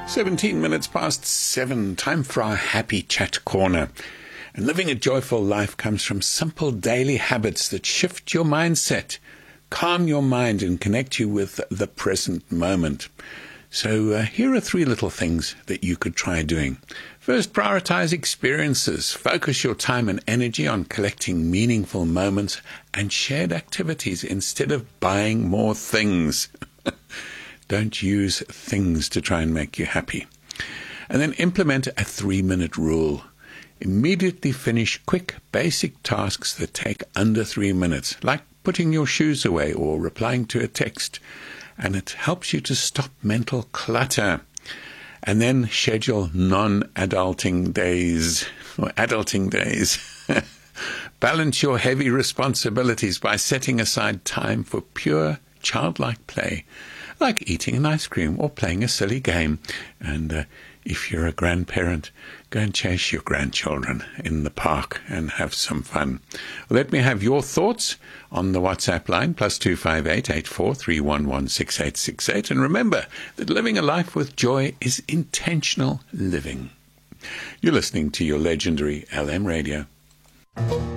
17 minutes past 7, time for our Happy Chat Corner. And living a joyful life comes from simple daily habits that shift your mindset, calm your mind and connect you with the present moment. So here are 3 little things that you could try doing. First, prioritize experiences. Focus your time and energy on collecting meaningful moments and shared activities instead of buying more things. Don't use things to try and make you happy. And then implement a 3-minute rule. Immediately finish quick, basic tasks that take under 3 minutes, like putting your shoes away or replying to a text. And it helps you to stop mental clutter. And then schedule non-adulting days, or adulting days. Balance your heavy responsibilities by setting aside time for pure, childlike play, like eating an ice cream or playing a silly game. And if you're a grandparent, go and chase your grandchildren in the park and have some fun. Let me have your thoughts on the WhatsApp line, +258 8431 6868. And remember that living a life with joy is intentional living. You're listening to your legendary LM Radio.